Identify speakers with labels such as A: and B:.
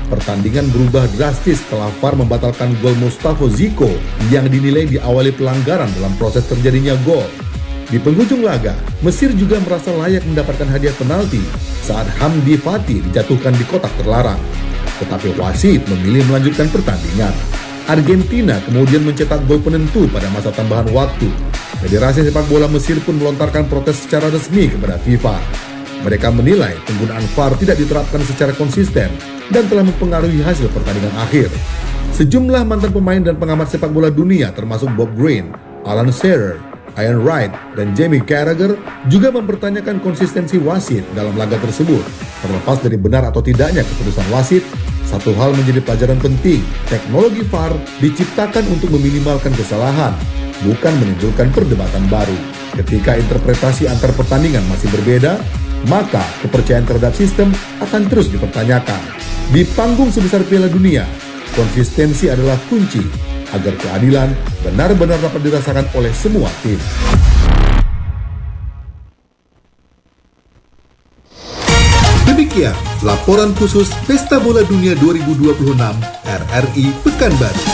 A: Pertandingan berubah drastis setelah VAR membatalkan gol Mustafa Ziko yang dinilai diawali pelanggaran dalam proses terjadinya gol. Di penghujung laga, Mesir juga merasa layak mendapatkan hadiah penalti saat Hamdi Fatih dijatuhkan di kotak terlarang. Tetapi wasit memilih melanjutkan pertandingan. Argentina kemudian mencetak gol penentu pada masa tambahan waktu. Federasi sepak bola Mesir pun melontarkan protes secara resmi kepada FIFA. Mereka menilai penggunaan VAR tidak diterapkan secara konsisten dan telah mempengaruhi hasil pertandingan akhir. Sejumlah mantan pemain dan pengamat sepak bola dunia termasuk Bob Green, Alan Shearer, Ian Wright, dan Jamie Carragher juga mempertanyakan konsistensi wasit dalam laga tersebut. Terlepas dari benar atau tidaknya keputusan wasit, satu hal menjadi pelajaran penting, teknologi VAR diciptakan untuk meminimalkan kesalahan, bukan menimbulkan perdebatan baru. Ketika interpretasi antar pertandingan masih berbeda, maka kepercayaan terhadap sistem akan terus dipertanyakan. Di panggung sebesar Piala Dunia, konsistensi adalah kunci agar keadilan benar-benar dapat dirasakan oleh semua tim. Demikian laporan khusus Pesta Bola Dunia 2026 RRI Pekanbaru.